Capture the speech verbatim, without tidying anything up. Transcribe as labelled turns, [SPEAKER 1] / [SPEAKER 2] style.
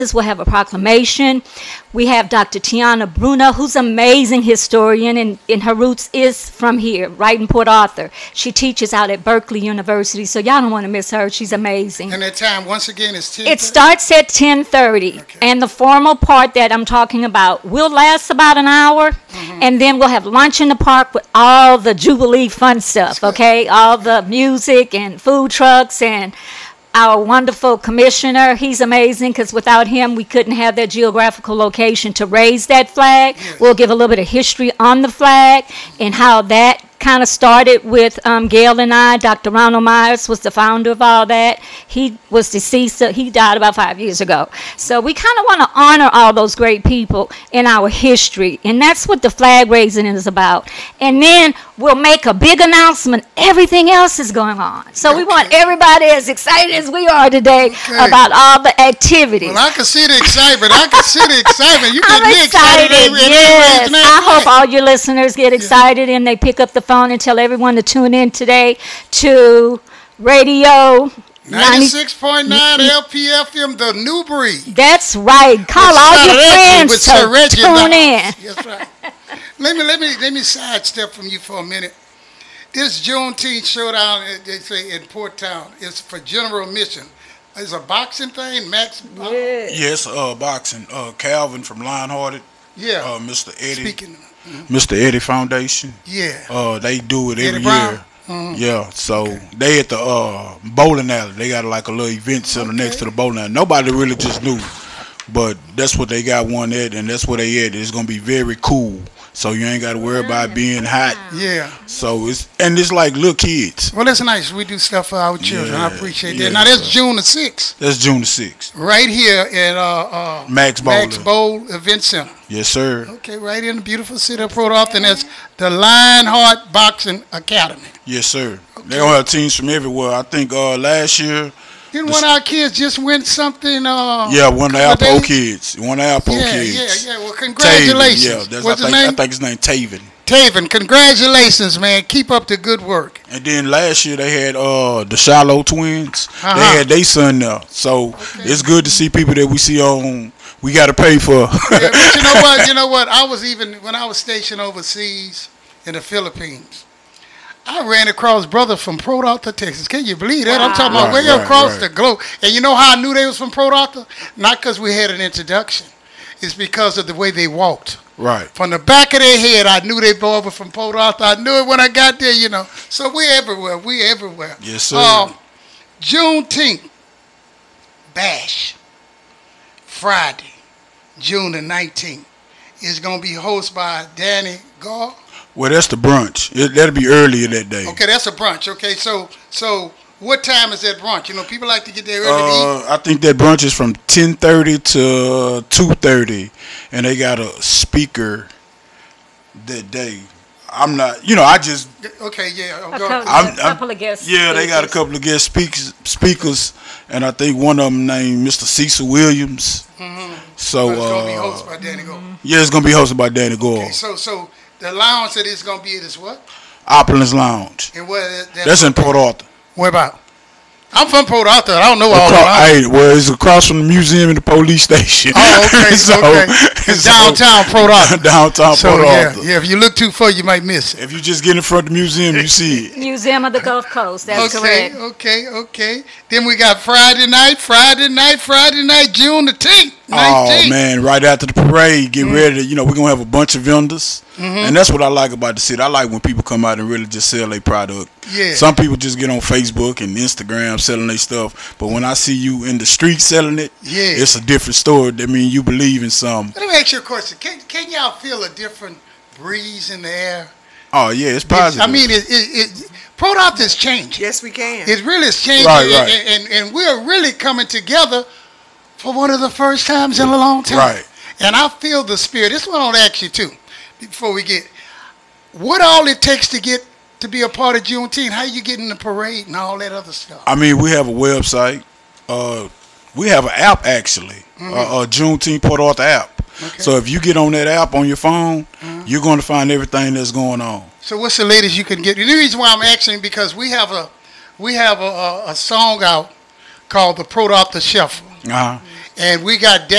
[SPEAKER 1] We'll have a proclamation. We have Doctor Tiana Bruna, who's an amazing historian, and, and her roots is from here, right in Port Arthur. She teaches out at Berkeley University, so y'all don't want to miss her. She's amazing.
[SPEAKER 2] And that time, once again, is ten.
[SPEAKER 1] It starts at ten thirty, okay. And the formal part that I'm talking about will last about an hour, mm-hmm. And then we'll have lunch in the park with all the Jubilee fun stuff, okay? All the music and food trucks and our wonderful commissioner. He's amazing because without him, we couldn't have that geographical location to raise that flag. Yes. We'll give a little bit of history on the flag and how that kind of started with um, Gail and I. Doctor Ronald Myers was the founder of all that. He was deceased. He died about five years ago. So we kind of want to honor all those great people in our history. And that's what the flag raising is about. And then we'll make a big announcement. Everything else is going on. So okay. We want everybody as excited as we are today okay. about all the activities.
[SPEAKER 2] Well, I can see the excitement. I can see the excitement. You get
[SPEAKER 1] I'm
[SPEAKER 2] me
[SPEAKER 1] excited.
[SPEAKER 2] excited.
[SPEAKER 1] Yes. I hope all your listeners get excited yeah. and they pick up the phone and tell everyone to tune in today to radio
[SPEAKER 2] ninety-six point nine L P F M, the new breed.
[SPEAKER 1] That's right. Call all your friends
[SPEAKER 2] with
[SPEAKER 1] to
[SPEAKER 2] Reggie
[SPEAKER 1] tune in.
[SPEAKER 2] That's right. let me let me let me sidestep from you for a minute. This Juneteenth showdown, they say in Port Town, is for General Mission. It's a boxing thing, Max.
[SPEAKER 3] Yes, yes uh, boxing. Uh, Calvin from Lionhearted.
[SPEAKER 2] Yeah.
[SPEAKER 3] Uh, Mister Eddie.
[SPEAKER 2] Speaking.
[SPEAKER 3] Mm-hmm. Mister Eddie Foundation.
[SPEAKER 2] Yeah.
[SPEAKER 3] Uh, they do it
[SPEAKER 2] Eddie
[SPEAKER 3] every
[SPEAKER 2] Brown?
[SPEAKER 3] year.
[SPEAKER 2] Mm-hmm.
[SPEAKER 3] Yeah. So okay. They at the uh, bowling alley. They got like a little event center okay. next to the bowling alley. Nobody really just knew, but that's what they got one at, and that's what they at. It's gonna be very cool. So you ain't got to worry about being hot.
[SPEAKER 2] Yeah.
[SPEAKER 3] So it's and it's like little kids.
[SPEAKER 2] Well, that's nice. We do stuff for our children.
[SPEAKER 3] Yeah,
[SPEAKER 2] I appreciate
[SPEAKER 3] yeah,
[SPEAKER 2] that. Now that's
[SPEAKER 3] so.
[SPEAKER 2] June the sixth.
[SPEAKER 3] That's June the sixth.
[SPEAKER 2] Right here at uh, uh,
[SPEAKER 3] Max Bowl.
[SPEAKER 2] Max Bowl Event Center.
[SPEAKER 3] Yes, sir.
[SPEAKER 2] Okay, right in the beautiful city of Port Arthur, and that's the Lionheart Boxing Academy.
[SPEAKER 3] Yes, sir. Okay. They gonna have teams from everywhere. I think uh, last year.
[SPEAKER 2] Didn't one of our kids just win something? Uh,
[SPEAKER 3] yeah, one of our pro kids. One of our pro
[SPEAKER 2] yeah,
[SPEAKER 3] kids.
[SPEAKER 2] Yeah, yeah, Well, congratulations.
[SPEAKER 3] Taven, yeah, that's,
[SPEAKER 2] What's
[SPEAKER 3] I,
[SPEAKER 2] his
[SPEAKER 3] think,
[SPEAKER 2] name?
[SPEAKER 3] I think his name Taven.
[SPEAKER 2] Taven, congratulations, man. Keep up the good work.
[SPEAKER 3] And then last year they had uh, the Shiloh twins.
[SPEAKER 2] Uh-huh.
[SPEAKER 3] They had their son there. So okay. It's good to see people that we see on, we got to pay for.
[SPEAKER 2] Yeah, but you know what? You know what? I was even, when I was stationed overseas in the Philippines, I ran across brothers from Port Arthur, Texas. Can you believe that? Wow. I'm talking about right, way right, across right. the globe. And you know how I knew they was from Port Arthur? Not because we had an introduction. It's because of the way they walked.
[SPEAKER 3] Right.
[SPEAKER 2] From the back of their head, I knew they boy were from Port Arthur. I knew it when I got there, you know. So we're everywhere. We're everywhere.
[SPEAKER 3] Yes, sir.
[SPEAKER 2] Um, Juneteenth Bash, Friday, June the nineteenth, is going to be hosted by Danny Gar.
[SPEAKER 3] Well, that's the brunch. It, that'll be earlier that day.
[SPEAKER 2] Okay, that's a brunch. Okay, so so what time is that brunch? You know, people like to get there early
[SPEAKER 3] uh,
[SPEAKER 2] to eat.
[SPEAKER 3] I think that brunch is from ten thirty to two thirty, and they got a speaker that day. I'm not, you know, I just.
[SPEAKER 2] Okay, yeah.
[SPEAKER 1] A couple, I'm, I'm, couple of guests.
[SPEAKER 3] Yeah, they got a couple of guest speakers, speakers, and I think one of them named Mister Cecil Williams.
[SPEAKER 2] Mm-hmm.
[SPEAKER 3] So
[SPEAKER 2] well, it's
[SPEAKER 3] uh,
[SPEAKER 2] gonna be hosted by Danny Gore.
[SPEAKER 3] Yeah, it's gonna be hosted by Danny Gore.
[SPEAKER 2] Okay, so so the lounge that it's gonna be at is what?
[SPEAKER 3] Opulence Lounge.
[SPEAKER 2] And where? That,
[SPEAKER 3] that's in Port Arthur.
[SPEAKER 2] Where about? I'm from Port Arthur. I don't know all
[SPEAKER 3] about
[SPEAKER 2] that.
[SPEAKER 3] Hey, well, it's across from the museum and the police station.
[SPEAKER 2] Oh, okay,
[SPEAKER 3] so,
[SPEAKER 2] okay. It's
[SPEAKER 3] so,
[SPEAKER 2] downtown Port Arthur.
[SPEAKER 3] downtown
[SPEAKER 2] so,
[SPEAKER 3] Port
[SPEAKER 2] yeah,
[SPEAKER 3] Arthur.
[SPEAKER 2] Yeah, if you look too far, you might miss it.
[SPEAKER 3] If you just get in front of the museum, you see it.
[SPEAKER 1] Museum of the Gulf Coast. That's
[SPEAKER 2] okay,
[SPEAKER 1] correct.
[SPEAKER 2] Okay, okay, okay. Then we got Friday night, Friday night, Friday night, June the tenth.
[SPEAKER 3] Oh, man, right after the parade, get mm-hmm. ready. To, you know, we're going to have a bunch of vendors. Mm-hmm. And that's what I like about the city. I like when people come out and really just sell their product.
[SPEAKER 2] Yeah.
[SPEAKER 3] Some people just get on Facebook and Instagram selling their stuff. But when I see you in the street selling it,
[SPEAKER 2] yeah.
[SPEAKER 3] it's a different story. That means you believe in something.
[SPEAKER 2] Let me ask you a question. Can, can y'all feel a different breeze in the air?
[SPEAKER 3] Oh, yeah, it's positive.
[SPEAKER 2] It's, I mean, it, it, it, Port Arthur is changing.
[SPEAKER 4] Yes, we can.
[SPEAKER 2] It really is changing.
[SPEAKER 3] Right, right.
[SPEAKER 2] And, and, and we're really coming together for one of the first times in a long time.
[SPEAKER 3] Right.
[SPEAKER 2] And I feel the spirit. This is what I want to ask you, too, before we get. What all it takes to get to be a part of Juneteenth? How you get in the parade and all that other stuff?
[SPEAKER 3] I mean, we have a website. Uh, we have an app, actually, mm-hmm. uh, a Juneteenth Port Arthur app. Okay. So if you get on that app on your phone, mm-hmm. you're going to find everything that's going on.
[SPEAKER 2] So what's the latest you can get? The reason why I'm asking because we have a we have a, a, a song out called the Port Arthur Shuffle.
[SPEAKER 3] Uh-huh.
[SPEAKER 2] and we got